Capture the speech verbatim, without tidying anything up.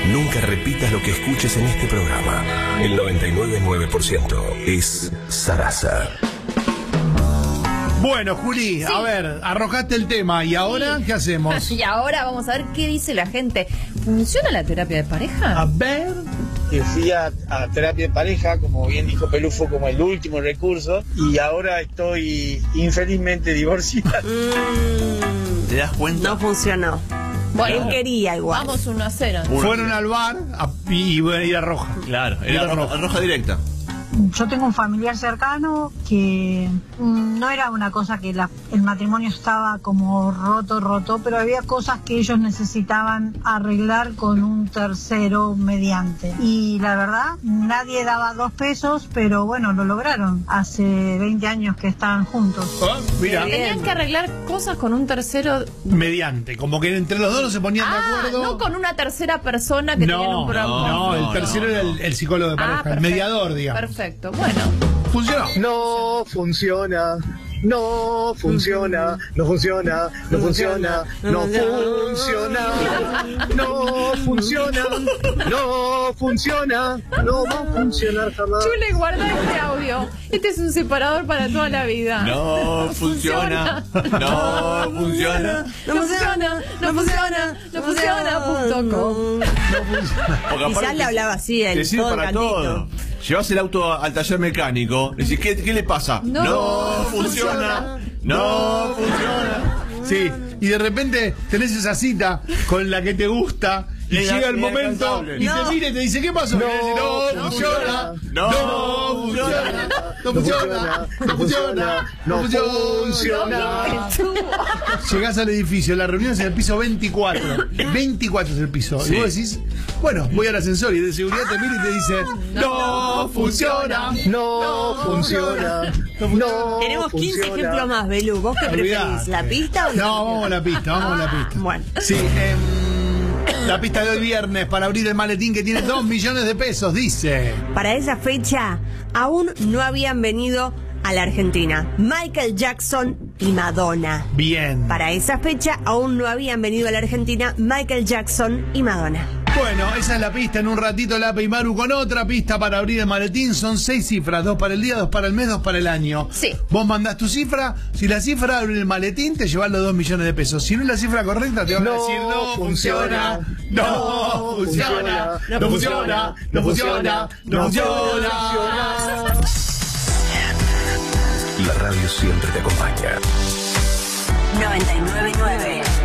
Nunca repitas lo que escuches en este programa. El noventa y nueve punto nueve por ciento es Sarasa. Bueno, Juli, sí. A ver, arrojaste el tema. ¿Y ahora sí. qué hacemos? Y ahora vamos a ver qué dice la gente. ¿Funciona la terapia de pareja? A ver... Que fui a, a terapia de pareja, como bien dijo Pelufo, como el último recurso, y ahora estoy infelizmente divorciado. Mm, ¿Te das cuenta? No funcionó. Bueno, él quería igual. Vamos uno a cero. Fueron al bar a, y iban a ir a Roja. Claro, era roja, roja. roja directa. Yo tengo un familiar cercano que mmm, no era una cosa que la, el matrimonio estaba como roto, roto, pero había cosas que ellos necesitaban arreglar con un tercero mediante. Y la verdad, nadie daba dos pesos, pero bueno, lo lograron. Hace veinte años que estaban juntos. Oh, mira. Tenían que arreglar cosas con un tercero... Mediante, como que entre los dos no se ponían ah, de acuerdo. No con una tercera persona que no, tenía un programa. No, no, no, el tercero no, no. era el, el psicólogo de pareja, ah, el mediador, digamos. Perfecto. Bueno. Funcionó. No funciona. No funciona, no funciona, no funciona, no funciona, no funciona, no funciona, no va a funcionar jamás. Chule, guarda este audio. Este es un separador para toda la vida. No funciona, no funciona, no funciona, no funciona, no funciona, punto com. Quizás le hablaba así él. Te sirve para cantito. todo. Llevas el auto al taller mecánico, decís, ¿qué, qué le pasa? No, no funciona, no funciona. Sí, y de repente tenés esa cita con la que te gusta y y llega el momento y no. te mira y te dice, ¿qué pasó? No, y no, no funciona, no, no funciona, no funciona, no funciona, no funciona. Llegás al edificio, la reunión es en el piso veinticuatro. veinticuatro es el piso. Sí. Y vos decís, bueno, voy al ascensor y de seguridad te mira y te dice, no, no funciona, no funciona, no Tenemos quince funciona. ejemplos más, Belú. ¿Vos qué preferís? ¿La pista o No, vamos a la pista, vamos a la pista. Bueno. Sí, eh, la pista de hoy viernes para abrir el maletín que tiene dos millones de pesos, dice. Para esa fecha aún no habían venido a la Argentina Michael Jackson y Madonna. Bien. Para esa fecha aún no habían venido a la Argentina Michael Jackson y Madonna. Bueno, esa es la pista. En un ratito Lape y Maru con otra pista para abrir el maletín. Son seis cifras, dos para el día, dos para el mes, dos para el año. Sí. Vos mandás tu cifra. Si la cifra abre el maletín, te llevas los dos millones de pesos. Si no es la cifra correcta, te van a No decir no funciona, funciona, no funciona, no funciona, no funciona, no funciona. La radio siempre te acompaña. noventa y nueve punto nueve